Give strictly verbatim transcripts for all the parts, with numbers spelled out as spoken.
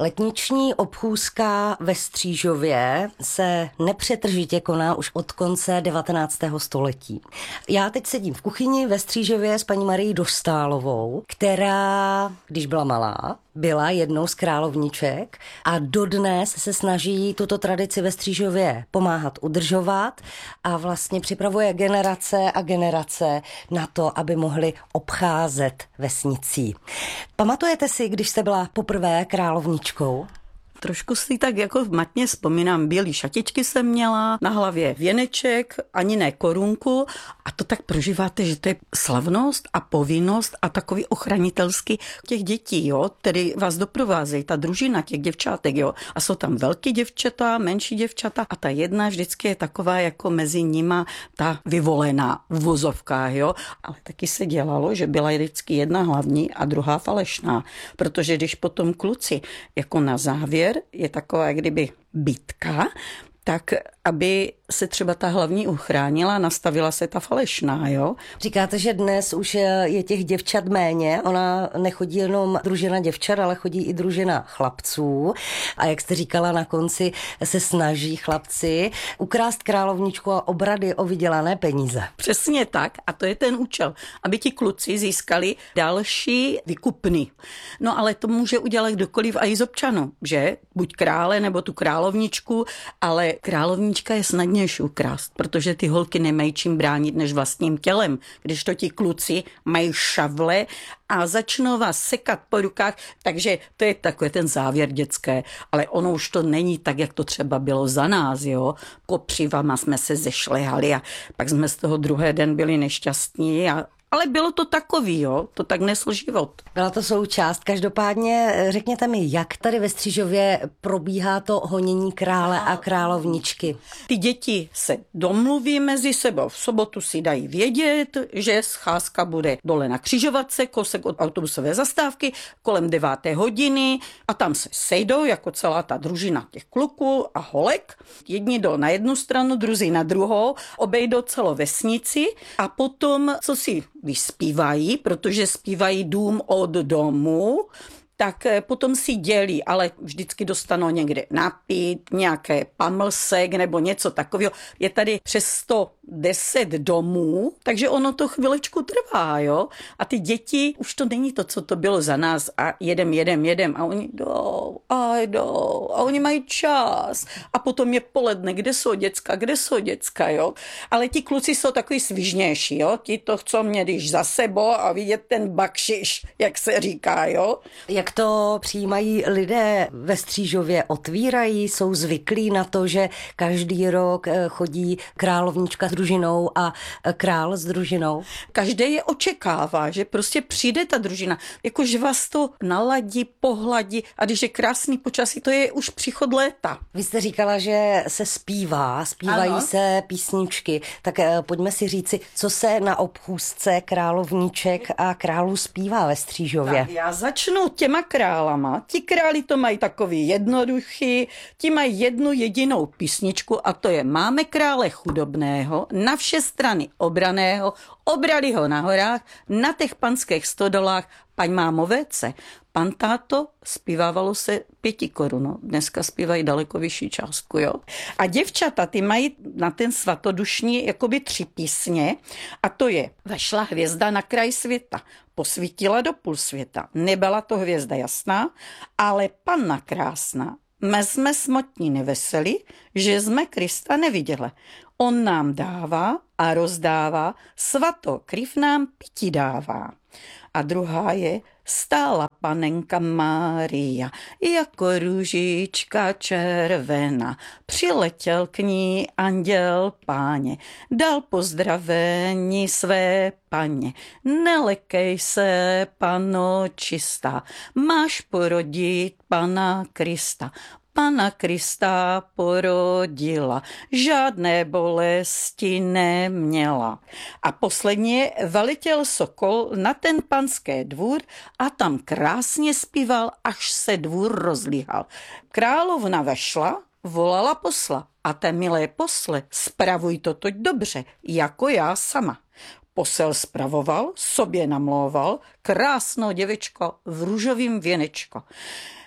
Letniční obchůzka ve Střížově se nepřetržitě koná už od konce devatenáctého století. Já teď sedím v kuchyni ve Střížově s paní Marií Dostálovou, která, když byla malá, byla jednou z královniček a dodnes se snaží tuto tradici ve Střížově pomáhat udržovat a vlastně připravuje generace a generace na to, aby mohli obcházet vesnicí. Pamatujete si, když jste byla poprvé královničkou? Trošku si tak jako matně vzpomínám, bílý šatičky jsem měla, na hlavě věneček, ani ne korunku a to tak prožíváte, že to je slavnost a povinnost a takový ochranitelský těch dětí, jo, který vás doprovázejí, ta družina těch děvčátek, jo, a jsou tam velký děvčata, menší děvčata a ta jedna vždycky je taková jako mezi nima ta vyvolená v vozovkách, jo, ale taky se dělalo, že byla vždycky jedna hlavní a druhá falešná, protože když potom kluci jako na závěr je taková, jak kdyby bitka, tak aby se třeba ta hlavní uchránila, nastavila se ta falešná, jo? Říkáte, že dnes už je těch děvčat méně, ona nechodí jenom družina děvčat, ale chodí i družina chlapců a jak jste říkala, na konci se snaží chlapci ukrást královničku a obrady o vydělané peníze. Přesně tak a to je ten účel, aby ti kluci získali další vykupny. No ale to může udělat kdokoliv a i z občanů, že? Buď krále nebo tu královničku, ale královnička je snadnější ukrást, protože ty holky nemají čím bránit než vlastním tělem, když to ti kluci mají šavle a začnou vás sekat po rukách, takže to je takový ten závěr dětské, ale ono už to není tak, jak to třeba bylo za nás, jo. Kopřivama jsme se zešlehali a pak jsme z toho druhé den byli nešťastní a ale bylo to takový, jo, to tak nesl život. Byla to součást. Každopádně řekněte mi, jak tady ve Střížově probíhá to honění krále a královničky? Ty děti se domluví mezi sebou. V sobotu si dají vědět, že scházka bude dole na křižovatce, kousek od autobusové zastávky, kolem deváté hodiny a tam se sejdou jako celá ta družina těch kluků a holek. Jedni jdou na jednu stranu, druzí na druhou, obejdou celou vesnici a potom, co si vyspívají, protože zpívají dům od domu, tak potom si dělí, ale vždycky dostanou někde napít, nějaké pamlsek nebo něco takového. Je tady přes sto deset domů, takže ono to chvilečku trvá, jo. A ty děti, už to není to, co to bylo za nás a jedem, jedem, jedem a oni jdou a jdou a oni mají čas a potom je poledne, kde jsou děcka, kde jsou děcka, jo. Ale ti kluci jsou takový svižnější, jo. Ti to chcou mě, když za sebou a vidět ten bakšiš, jak se říká, jo. Jak to přijímají lidé ve Střížově? Otvírají, jsou zvyklí na to, že každý rok chodí královnička s družinou a král s družinou? Každý je očekává, že prostě přijde ta družina, jakože vás to naladí, pohladí a když je krásný počasí, to je už příchod léta. Vy jste říkala, že se zpívá, zpívají ano. se písničky, tak pojďme si říci, co se na obchůzce královniček a králů zpívá ve Střížově. Tak já začnu těma králama. Ti králi to mají takový jednoduchý, ti mají jednu jedinou písničku a to je Máme krále chudobného, na vše strany obraného, obrali ho na horách, na těch panských stodolách, paň mámo véce. Pan táto zpívávalo se pěti korun, dneska zpívají daleko vyšší částku, jo. A děvčata, ty mají na ten svatodušní jakoby tři písně a to je Vešla hvězda na kraj světa, posvítila do půl světa, nebyla to hvězda jasná, ale panna krásná, my jsme smutní neveselí, že jsme Krista neviděli. On nám dává a rozdává, svatokryv nám pití dává. A druhá je Stála panenka Mária, jako růžička červená. Přiletěl k ní anděl Páně, dal pozdravení své paně. Nelekej se, pano čistá, máš porodit pana Krista. Pana Krista porodila, žádné bolesti neměla. A posledně veletěl sokol na ten panský dvůr a tam krásně zpíval, až se dvůr rozlíhal. Královna vešla, volala posla a té milé posle, spravuj to toť dobře, jako já sama. Posel spravoval, sobě namlouval, krásnou děvečko v růžovým věnečko.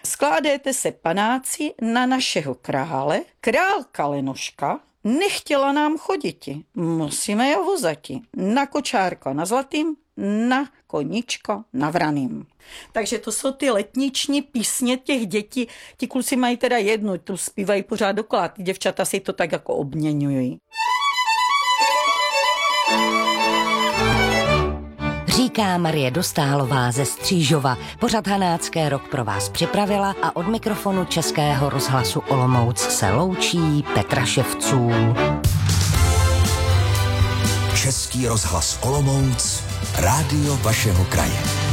Skládejte se panáci na našeho krále. Král Kalenoška nechtěla nám choditi. Musíme je vozati. Na kočárka na zlatým, na koníčko na vraným. Takže to jsou ty letniční písně těch dětí. Ti kluci mají teda jednu, tu zpívají pořád dokola. Ty děvčata si to tak jako obměňují. Říká Marie Dostálová ze Střížova. Pořad Hanácký rok pro vás připravila a od mikrofonu Českého rozhlasu Olomouc se loučí Petra Ševců. Český rozhlas Olomouc, rádio vašeho kraje.